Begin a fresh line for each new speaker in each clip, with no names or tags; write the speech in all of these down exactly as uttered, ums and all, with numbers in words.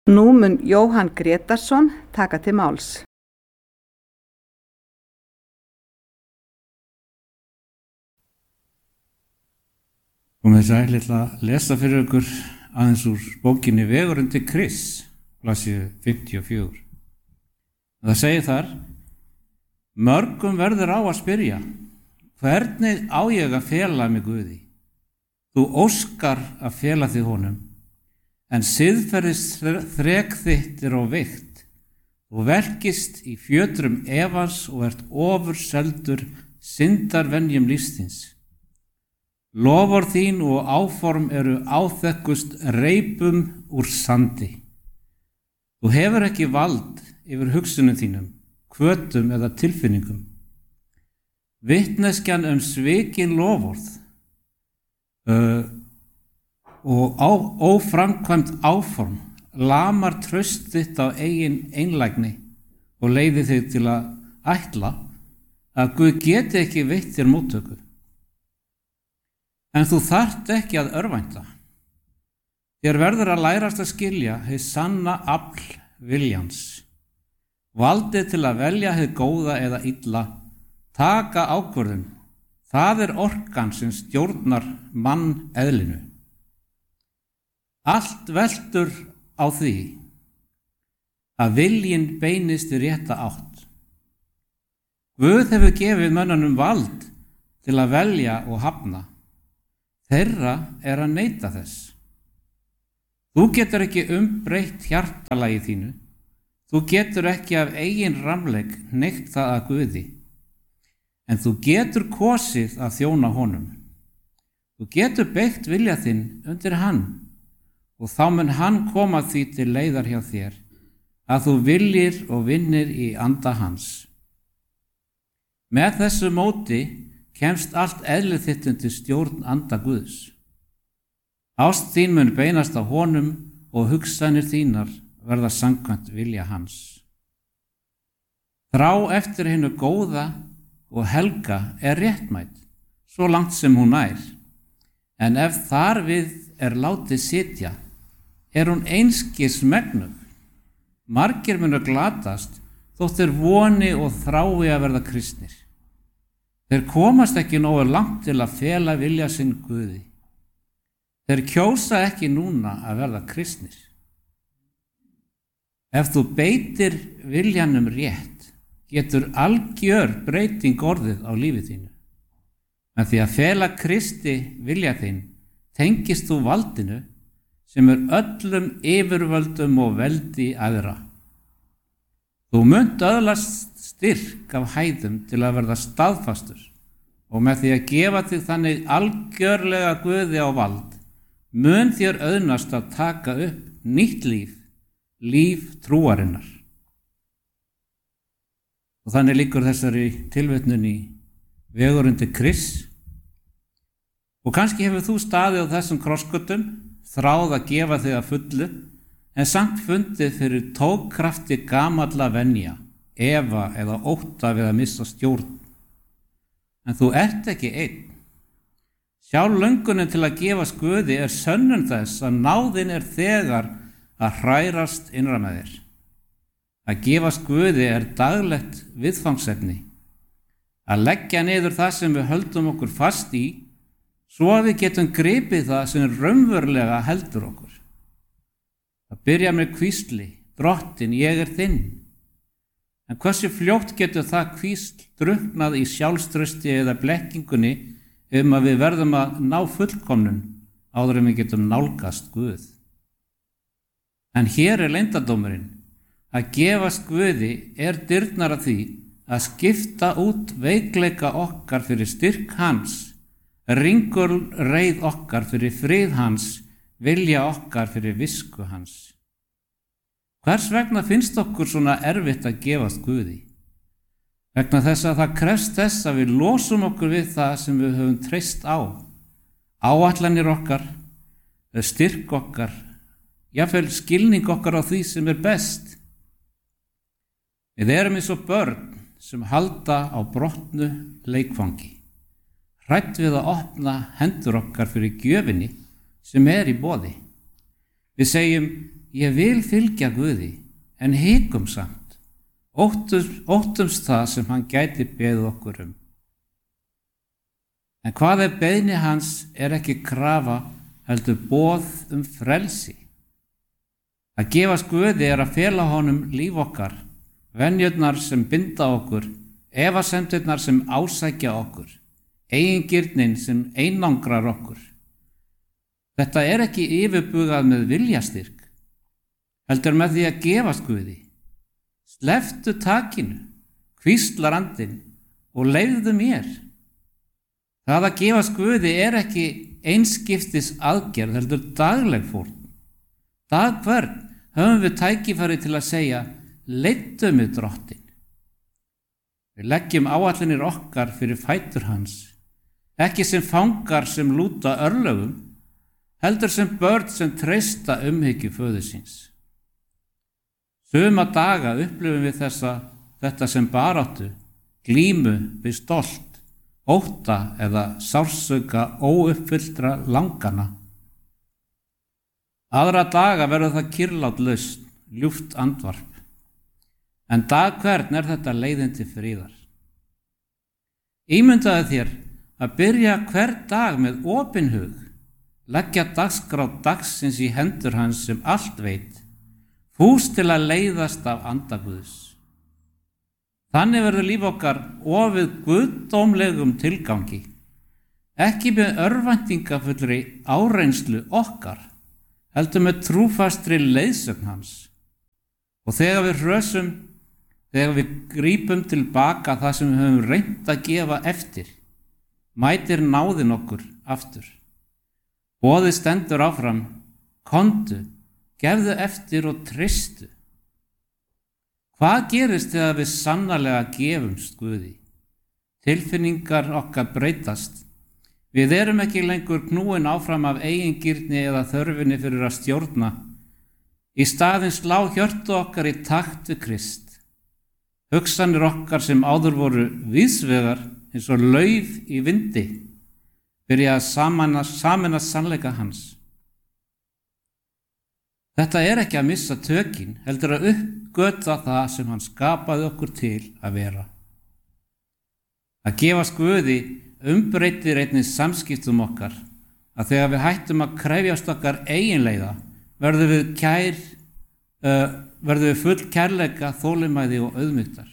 Nú mun Jóhann Grétarsson taka til máls.
Komið þið sæl, ég ætla að lesa fyrir ykkur aðeins úr bókinni Vegurinn til Krists, blaðsíðu fimmtíu og fjögur. Það segir þar: Mörgum verður á að spyrja, hvernig á ég að fela mig Guði? Þú óskar að fela þig honum, en siðferðis þrek þitt er of veikt. Þú velkist í fjötrum efans og ert ofurseldur syndarvenjum lífsins. Loforð þín og áform eru áþekkust reipum úr sandi. Þú hefur ekki vald yfir hugsunum þínum, hvötum eða tilfinningum. Vitneskjan um svikin loforð uh, og á, óframkvæmt áform lamar traust þitt á eigin einlægni og leiðir þig til að ætla að Guð geti ekki veitt þér móttöku. En þú þarft ekki að örvænta. Þér verður að lærast að skilja hið sanna afl viljans. Valdið til að velja hið góða eða illa, taka ákvörðun. Það er orkan sem stjórnar mann eðlinu. Allt veltur á því að viljinn beinist í rétta átt. Guð hefur gefið mönnunum vald til að velja og hafna. Þeirra er að neita þess. Þú getur ekki umbreytt hjartalagi þínu. Þú getur ekki af eigin ramleik hneitt það að Guði. En þú getur kosið að þjóna honum. Þú getur beygt vilja þinn undir hann og þá mun hann koma því til leiðar hjá þér að þú viljir og vinnir í anda hans. Með þessu móti kemst allt eðlið þitt undir stjórn anda Guðs. Ást þín mun beinast á honum og hugsanir þínar verða samkvæmt vilja hans. Þrá eftir hinu góða og helga er réttmæt, svo langt sem hún nær. En ef þar við er látið sitja, er hún einskis megnug. Margir munu glatast, þótt þeir voni og þrái að verða kristnir. Þeir komast ekki nógu langt til að fela vilja sinn Guði. Þeir kjósa ekki núna að verða kristnir. Ef þú beitir viljanum rétt, getur algjör breyting orðið á lífið þínu. Með því að fela Kristi vilja þín, tengist þú valdinu sem er öllum yfirvöldum og veldi aðra. Þú munt öðlast styrk af hæðum til að verða staðfastur og með því að gefa þig þannig algjörlega Guði á vald, mun þér auðnast að taka upp nýtt líf, líf trúarinnar. Og þannig liggur þessari tilvitnun í Vegurinn til Krists. Og kannski hefur þú staðið á þessum krossgötum, þráð að gefa þig að fullu, en samt fundið fyrir tókkrafti gamalla venja, efa eða ótta við að missa stjórn. En þú ert ekki einn. Sjálf löngunin til að gefa Guði er sönnun þess að náðin er þegar að hrærast innra með þér. Að gefa Guði er daglegt viðfangsefni. Að leggja niður það sem við höldum okkur fast í, svo að við getum gripið það sem raunverulega heldur okkur. Það byrja með hvísli, drottin, ég er þinn. En hversu fljótt getur það hvísl drukknað í sjálfstrausti eða blekkingunni um að við verðum að ná fullkomnun áður en við getum nálgast Guð. En hér er leyndardómurinn. Að gefast Guði er dyrnar að því að skipta út veikleika okkar fyrir styrk hans, ringul reið okkar fyrir frið hans, vilja okkar fyrir visku hans. Hvers vegna finnst okkur svona erfitt að gefast Guði? Vegna þess að það krefst þess að við losum okkur við það sem við höfum treyst á. Áætlanir okkar, styrk okkar, jafnvel skilning okkar á því sem er best. Við erum eins og börn sem halda á brotnu leikfangi, hrædd við að opna hendur okkar fyrir gjöfinni sem er í boði. Við segjum, ég vil fylgja Guði, en hikum samt, óttumst, óttumst það sem hann gæti beðið okkur um. En hvað ef beiðni hans er ekki krafa, heldur boð um frelsi? Að gefast Guði er að fela honum líf okkar, venjurnar sem binda okkur, efasemdirnar sem ásækja okkur, eigingirnin sem einangrar okkur. Þetta er ekki yfirbugað með viljastyrk, heldur með því að gefast Guði. Slepptu takinu, hvíslar andinn og leyfðu mér. Það að gefast Guði er ekki einskiptis aðgerð, heldur dagleg fórn. Dag hvern höfum við tækifæri til að segja, leiddu mig drottinn. Við leggjum áætlanir okkar fyrir fætur hans, ekki sem fangar sem lúta örlögum, heldur sem börn sem treysta umhyggju föður síns. Suma daga upplifum við þessa, þetta sem baráttu, glímu við stolt, ótta eða sársauka óuppfylltra langana. Aðra daga verður það kyrrlát lausn, ljúft andvarp. En dag hvern er þetta leiðin til friðar. Ímyndaðu þér að byrja hver dag með opinn hug, leggja dagskrá dagsins í hendur hans sem allt veit, fús til að leiðast af anda Guðs. Þannig verður líf okkar ofið guðdómlegum tilgangi, ekki með örvæntingafullri áreynslu okkar, heldur með trúfastri leiðsögn hans. Og þegar við hrösum, þegar við grípum tilbaka það sem við höfum reynt að gefa eftir, mætir náðin okkur aftur. Boðið stendur áfram, komdu, gefðu eftir og treystu. Hvað gerist þegar við sannarlega gefumst Guði? Tilfinningar okkar breytast. Við erum ekki lengur knúin áfram af eigingirni eða þörfinni fyrir að stjórna. Í staðinn slá hjörtu okkar í takt við Krist. Hugsanir okkar sem áður voru víðsvegar eins og lauf í vindi, byrja að sameina sannleika hans. Þetta er ekki að missa tökin, heldur að uppgötva það sem hann skapaði okkur til að vera. Að gefast Guði umbreytir einnig samskiptum okkar, að þegar við hættum að krefjast okkar eiginleiða, verðum við kær, uh, verðum við full kærleika, þolinmæði og auðmýktar.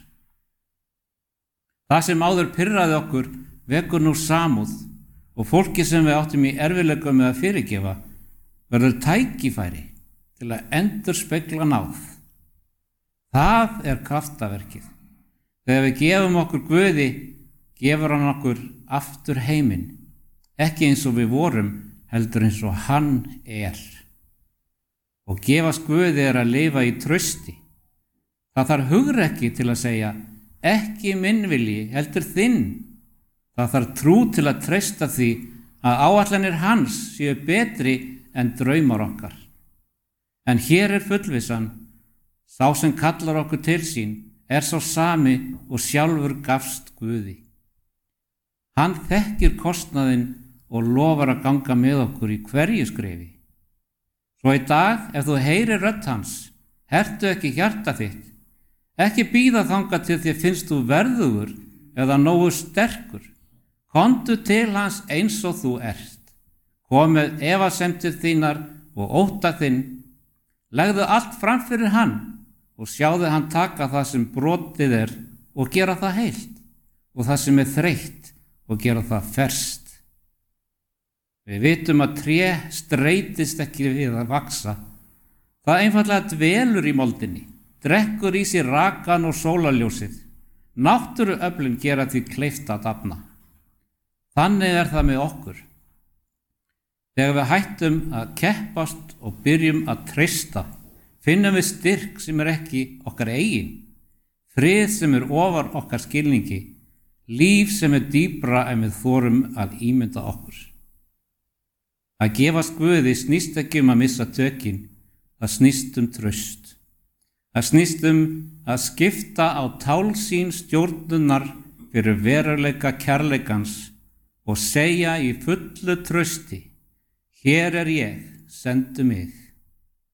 Það sem áður pirraði okkur vekur nú samúð og fólki sem við áttum í erfiðleikum með að fyrirgefa verður tækifæri til að endurspegla náð. Það er kraftaverkið. Þegar við gefum okkur Guði, gefur hann okkur aftur heiminn, ekki eins og við vorum, heldur eins og hann er. Og gefast Guði er að lifa í trausti. Það þarf hugrekki til að segja, ekki minn vilji, heldur þinn. Það þarf trú til að treysta því að áætlanir hans séu betri en draumar okkar. En hér er fullvissan, sá sem kallar okkur til sín, er sá sami og sjálfur gafst Guði. Hann þekkir kostnaðinn og lofar að ganga með okkur í hverju skrefi. Svo í dag, ef þú heyrir rödd hans, hertu ekki hjarta þitt, ekki bíða þangað til þér finnst þú verðugur eða nógu sterkur. Komdu til hans eins og þú ert. Kom með efasemdir þínar og ótta þinn. Legðu allt fram fyrir hann og sjáðu hann taka það sem brotið er og gera það heilt og það sem er þreytt og gera það ferskt. Við vitum að tré streitist ekki við að vaksa. Það einfaldlega dvelur í moldinni, drekkur í sér rakan og sólarljósið. Náttúruöflin gera því kleift að dafna. Þannig er það með okkur. Þegar við hættum að keppast og byrjum að treysta, finnum við styrk sem er ekki okkar eigin, frið sem er ofar okkar skilningi, líf sem er dýpra en við þorum að ímynda okkur. Að gefast Guði snýst ekki um að missa tökin, það snýst um traust. Það snýst um að skipta á tálsýn stjórnunar fyrir veruleika kærleikans og segja í fullu trausti, hér er ég, sendu mig.